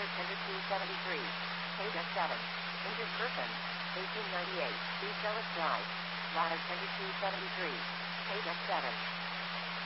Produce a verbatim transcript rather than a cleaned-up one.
Tender two seventy-three. Page F seven. Injured person. eighteen ninety-eight. East Ellis Drive. Ladder Tender two seventy-three. Page F seven.